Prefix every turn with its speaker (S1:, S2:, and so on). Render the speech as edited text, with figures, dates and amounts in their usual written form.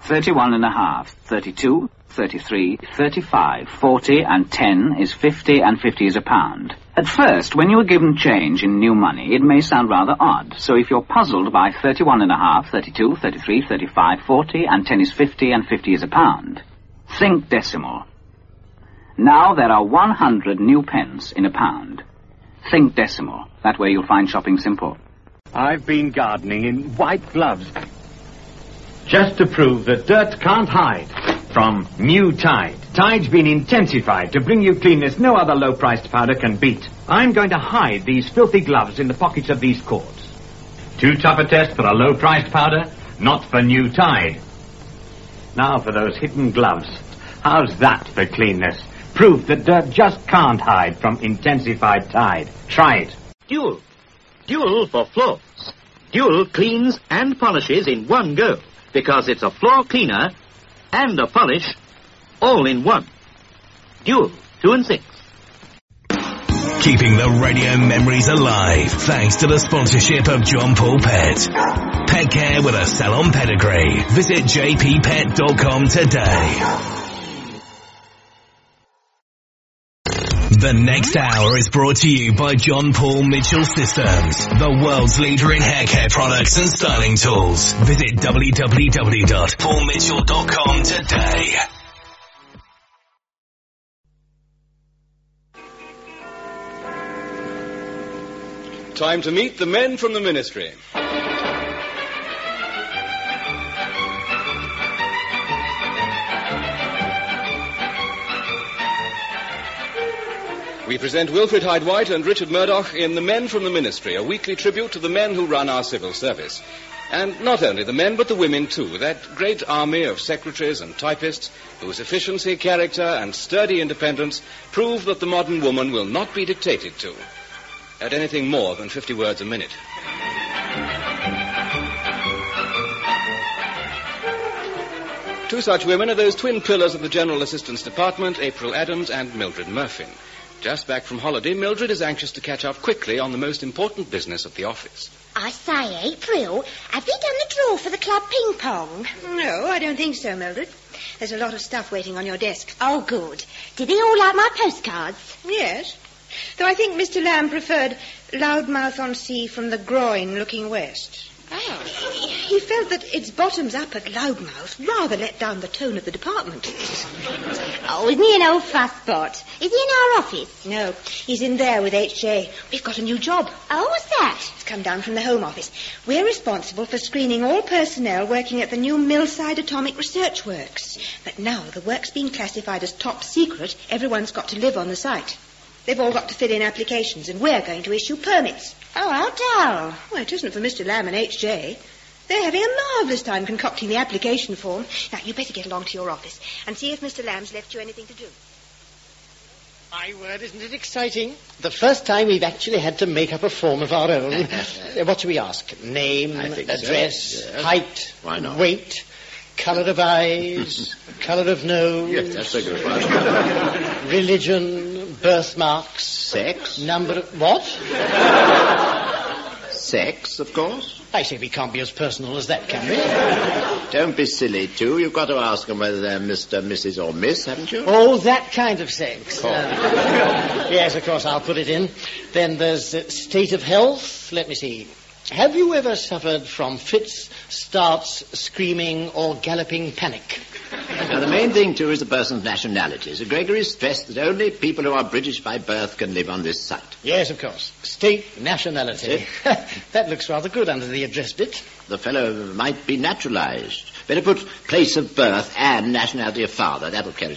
S1: 31.5, 32, 33, 35, 40, and 10 is 50, and 50 is a pound. At first, when you are given change in new money, it may sound rather odd. So if you're puzzled by 31.5, 32, 33, 35, 40, and 10 is 50, and 50 is a pound, think decimal. Now there are 100 new pence in a pound. Think decimal. That way you'll find shopping simple.
S2: I've been gardening in white gloves, just to prove that dirt can't hide from new Tide. Tide's been intensified to bring you cleanness no other low-priced powder can beat. I'm going to hide these filthy gloves in the pockets of these cords. Too tough a test for a low-priced powder? Not for new Tide. Now for those hidden gloves. How's that for cleanness? Proof that dirt just can't hide from intensified Tide. Try it.
S3: Dual. Dual for floors. Dual cleans and polishes in one go, because it's a floor cleaner and a polish all in one. Dual 2 and 6.
S4: Keeping the radio memories alive thanks to the sponsorship of John Paul Pet. Pet care with a salon pedigree. Visit jppet.com today. The next hour is brought to you by John Paul Mitchell Systems, the world's leader in hair care products and styling tools. Visit www.paulmitchell.com today.
S5: Time to meet the men from the ministry. We present Wilfred Hyde-White and Richard Murdoch in The Men from the Ministry, a weekly tribute to the men who run our civil service. And not only the men, but the women, too. That great army of secretaries and typists whose efficiency, character, and sturdy independence prove that the modern woman will not be dictated to at anything more than 50 words a minute. Two such women are those twin pillars of the General Assistance Department, April Adams and Mildred Murphy. Just back from holiday, Mildred is anxious to catch up quickly on the most important business at the office.
S6: I say, April, have you done the draw for the club ping pong?
S7: No, I don't think so, Mildred. There's a lot of stuff waiting on your desk.
S6: Oh, good. Did they all like my postcards?
S7: Yes. Though I think Mr. Lamb preferred Loudmouth on Sea from the groin looking west.
S6: Oh.
S7: He felt that its bottoms up at Loudmouth rather let down the tone of the department.
S6: Oh, isn't he an old fusspot? Is he in our office?
S7: No, he's in there with H.J. We've got a new job.
S6: Oh, what's that?
S7: It's come down from the Home Office. We're responsible for screening all personnel working at the new Millside Atomic Research Works. But now the work's been classified as top secret. Everyone's got to live on the site. They've all got to fill in applications, and we're going to issue permits.
S6: Oh, how dull.
S7: Well, it isn't for Mr. Lamb and H.J. They're having a marvellous time concocting the application form. Now, you better get along to your office and see if Mr. Lamb's left you anything to do.
S8: My word, isn't it exciting? The first time we've actually had to make up a form of our own. What should we ask? Name, address, height,
S9: Why not?
S8: weight, colour of eyes, colour of nose.
S9: Yes, that's a good one.
S8: Religion, birthmarks.
S9: Sex?
S8: Number of... What?
S9: Sex, of course.
S8: I say we can't be as personal as that, can we?
S9: Don't be silly, too. You've got to ask them whether they're Mr., Mrs. or Miss, haven't you?
S8: Oh, that kind of sex.
S9: Of course.
S8: Yes, of course, I'll put it in. Then there's state of health. Let me see. Have you ever suffered from fits, starts, screaming, or galloping panic?
S9: Now, the main thing, too, is the person's nationality. Sir Gregory stressed that only people who are British by birth can live on this site.
S8: Yes, of course. State nationality. That looks rather good under the address bit.
S9: The fellow might be naturalized. Better put place of birth and nationality of father. That'll carry